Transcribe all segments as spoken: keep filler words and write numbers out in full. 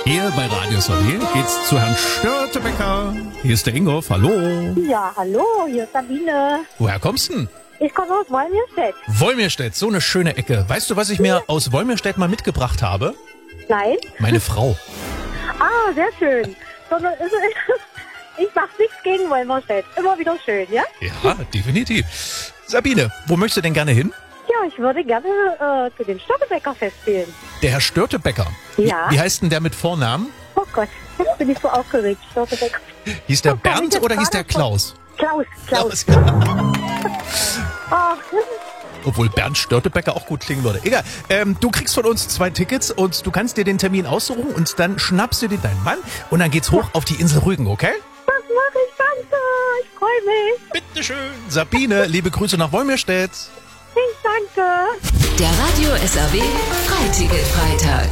Hier bei Radio S A W geht's zu Herrn Störtebecker. Hier ist der Ingolf, hallo. Ja, hallo, hier ist Sabine. Woher kommst du denn? Ich komme aus Wolmirstedt. Wolmirstedt, so eine schöne Ecke. Weißt du, was ich mir aus Wolmirstedt mal mitgebracht habe? Nein? Meine Frau. Ah, sehr schön. Sondern, ich mach nichts gegen Wolmirstedt. Immer wieder schön, ja? Ja, definitiv. Sabine, wo möchtest du denn gerne hin? Ja, ich würde gerne äh, zu dem Störtebecker-Fest gehen. Der Herr Störtebecker? Ja. Wie, wie heißt denn der mit Vornamen? Oh Gott, jetzt bin ich so aufgeregt. Störtebecker. Hieß der Oh, kann ich Bernd jetzt oder hieß der gerade Klaus? Klaus, Klaus. Ach, Obwohl Bernd Störtebecker auch gut klingen würde. Egal, ähm, du kriegst von uns zwei Tickets und du kannst dir den Termin aussuchen und dann schnappst du dir deinen Mann und dann geht's hoch auf die Insel Rügen, okay? das mache ich, danke. Ich freue mich. Bitteschön. Sabine, liebe Grüße nach Wolmirstedt. Ich danke. Der Radio S A W Freiticket-Freitag.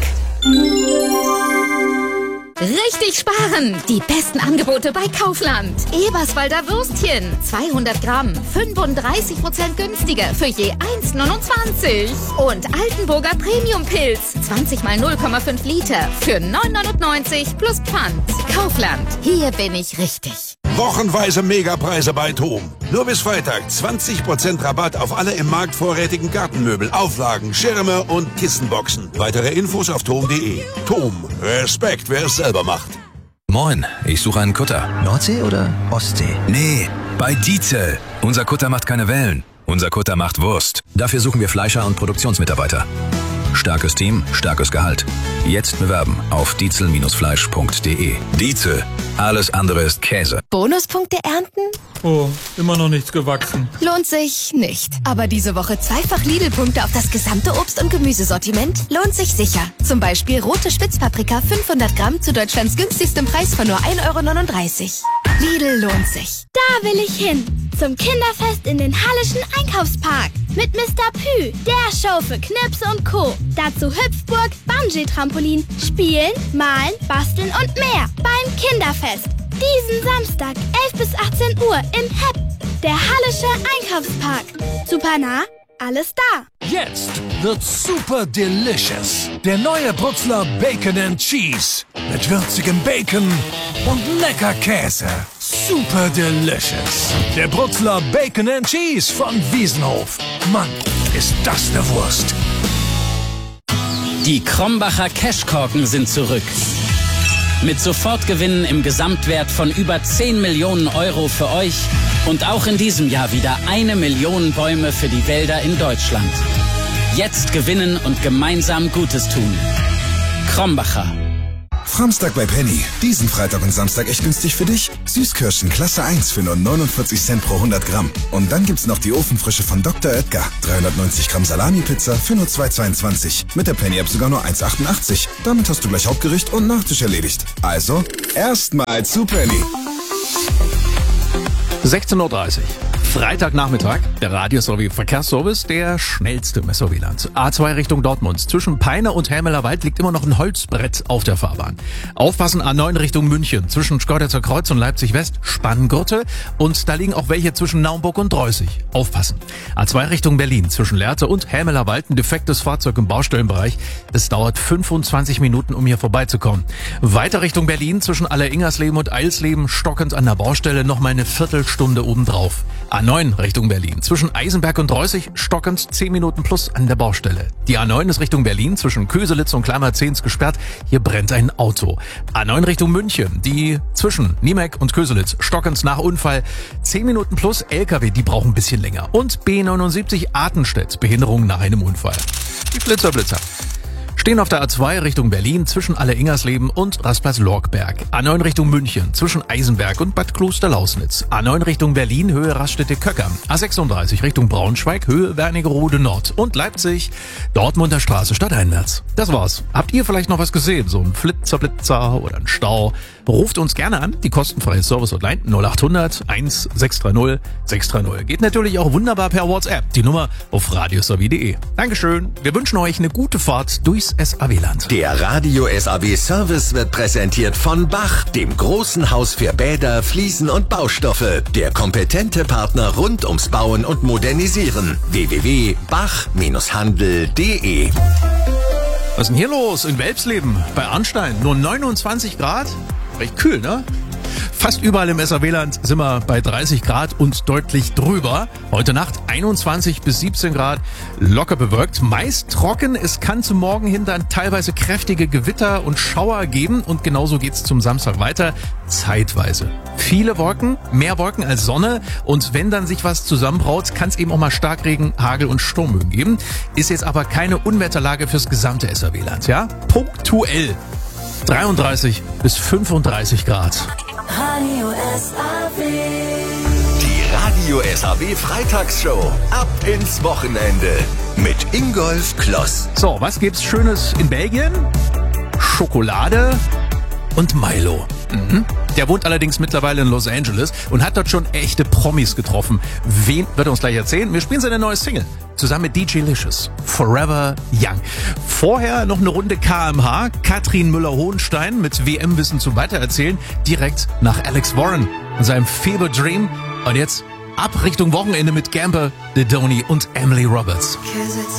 Richtig sparen! Die besten Angebote bei Kaufland. Eberswalder Würstchen, zweihundert Gramm, fünfunddreißig Prozent günstiger für je eins neunundzwanzig. Und Altenburger Premium-Pilz, zwanzig mal null Komma fünf Liter für neun neunundneunzig plus Pfand. Kaufland, hier bin ich richtig. Wochenweise Megapreise bei TOM. Nur bis Freitag zwanzig Prozent Rabatt auf alle im Markt vorrätigen Gartenmöbel, Auflagen, Schirme und Kissenboxen. Weitere Infos auf tom punkt de. TOM. Respekt, wer es selber macht. Moin, ich suche einen Kutter. Nordsee oder Ostsee? Nee, bei Dietzel. Unser Kutter macht keine Wellen. Unser Kutter macht Wurst. Dafür suchen wir Fleischer und Produktionsmitarbeiter. Starkes Team, starkes Gehalt. Jetzt bewerben auf dietzel Fleisch punkt de. Dietzel. Alles andere ist Käse. Bonuspunkte ernten? Oh, immer noch nichts gewachsen. Lohnt sich nicht. Aber diese Woche zweifach Lidl-Punkte auf das gesamte Obst- und Gemüsesortiment lohnt sich sicher. Zum Beispiel rote Spitzpaprika fünfhundert Gramm zu Deutschlands günstigstem Preis von nur ein Euro neununddreißig. Lidl lohnt sich. Da will ich hin. Zum Kinderfest in den Hallischen Einkaufspark. Mit Mister Pü, der Show für Knips und Co. Dazu Hüpfburg, Bungee-Trampolin, Spielen, Malen, Basteln und mehr. Beim Kinderfest. Diesen Samstag, elf bis achtzehn Uhr im H E P. Der Hallische Einkaufspark. Super nah, alles da. Jetzt wird's super delicious. Der neue Brutzler Bacon and Cheese. Mit würzigem Bacon und lecker Käse. Super delicious. Der Brutzler Bacon and Cheese von Wiesenhof. Mann, ist das eine Wurst. Die Krombacher Cashkorken sind zurück. Mit Sofortgewinnen im Gesamtwert von über zehn Millionen Euro für euch und auch in diesem Jahr wieder eine Million Bäume für die Wälder in Deutschland. Jetzt gewinnen und gemeinsam Gutes tun. Krombacher. Framstag bei Penny. Diesen Freitag und Samstag echt günstig für dich. Süßkirschen Klasse eins für nur neunundvierzig Cent pro hundert Gramm. Und dann gibt's noch die Ofenfrische von Doktor Oetker. dreihundertneunzig Gramm Salami-Pizza für nur zwei Euro zweiundzwanzig. Mit der Penny-App sogar nur eins Euro achtundachtzig. Damit hast du gleich Hauptgericht und Nachtisch erledigt. Also, erstmal zu Penny. sechzehn Uhr dreißig. Freitagnachmittag, der Radio S A W Verkehrsservice, der schnellste im S A W-Land. A zwei Richtung Dortmund. Zwischen Peine und Helmelerwald liegt immer noch ein Holzbrett auf der Fahrbahn. Aufpassen, A neun Richtung München. Zwischen Schkeuditzer Kreuz und Leipzig West Spanngurte. Und da liegen auch welche zwischen Naumburg und Dreußig. Aufpassen. A zwei Richtung Berlin. Zwischen Lehrte und Helmelerwald ein defektes Fahrzeug im Baustellenbereich. Es dauert fünfundzwanzig Minuten, um hier vorbeizukommen. Weiter Richtung Berlin. Zwischen Alleringersleben und Eilsleben stockend an der Baustelle nochmal eine Viertelstunde obendrauf. A neun Richtung Berlin. Zwischen Eisenberg und Dreußig stockend zehn Minuten plus an der Baustelle. Die A neun ist Richtung Berlin. Zwischen Köselitz und Kleinmarzehns gesperrt. Hier brennt ein Auto. A neun Richtung München. Die zwischen Niemek und Köselitz stockend nach Unfall. zehn Minuten plus L K W, die brauchen ein bisschen länger. Und B neunundsiebzig Artenstedt. Behinderung nach einem Unfall. Die Flitzerblitzer stehen auf der A zwei Richtung Berlin zwischen Alleringersleben und Rastplatz-Lorkberg. A neun Richtung München zwischen Eisenberg und Bad Klosterlausnitz. A neun Richtung Berlin Höhe Raststätte-Köcker. A sechsunddreißig Richtung Braunschweig Höhe Wernigerode Nord. Und Leipzig Dortmunder Straße stadteinwärts. Das war's. Habt ihr vielleicht noch was gesehen? So ein Flitzerblitzer oder ein Stau? Ruft uns gerne an. Die kostenfreie Service-Hotline null achthundert eins sechs drei null sechs drei null. Geht natürlich auch wunderbar per WhatsApp. Die Nummer auf radio s a w punkt de. Dankeschön. Wir wünschen euch eine gute Fahrt durchs S A W-Land. Der Radio S A W Service wird präsentiert von Bach, dem großen Haus für Bäder, Fliesen und Baustoffe. Der kompetente Partner rund ums Bauen und Modernisieren. w w w punkt bach Bindestrich handel punkt de Was ist denn hier los in Welpsleben bei Arnstein? Nur neunundzwanzig Grad? Recht kühl, ne? Fast überall im S R W-Land sind wir bei dreißig Grad und deutlich drüber. Heute Nacht einundzwanzig bis siebzehn Grad, locker bewölkt, meist trocken. Es kann zum Morgen hin dann teilweise kräftige Gewitter und Schauer geben und genauso geht's zum Samstag weiter, zeitweise. Viele Wolken, mehr Wolken als Sonne und wenn dann sich was zusammenbraut, kann es eben auch mal Starkregen, Hagel und Sturmböen geben. Ist jetzt aber keine Unwetterlage fürs gesamte S R W-Land, ja? Punktuell dreiunddreißig bis fünfunddreißig Grad. Radio S R W. Die Radio S R W Freitagsshow. Ab ins Wochenende. Mit Ingolf Kloss. So, was gibt's Schönes in Belgien? Schokolade und Milo. Mhm. Der wohnt allerdings mittlerweile in Los Angeles und hat dort schon echte Promis getroffen. Wen wird er uns gleich erzählen? Wir spielen seine neue Single. Zusammen mit D J Licious. Forever Young. Vorher noch eine Runde K M H. Katrin Müller-Hohenstein mit W M-Wissen zum Weitererzählen. Direkt nach Alex Warren und seinem Fever Dream. Und jetzt ab Richtung Wochenende mit Gamble, Didoni und Emily Roberts.